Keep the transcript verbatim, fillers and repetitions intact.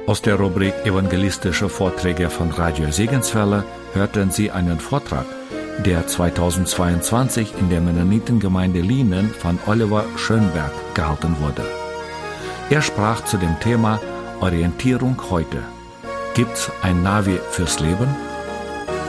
Aus der Rubrik Evangelistische Vorträge von Radio Segenswelle hörten Sie einen Vortrag, der zweitausendzweiundzwanzig in der Mennonitengemeinde Lienen von Oliver Schönberg gehalten wurde. Er sprach zu dem Thema Orientierung heute. Gibt's ein Navi fürs Leben?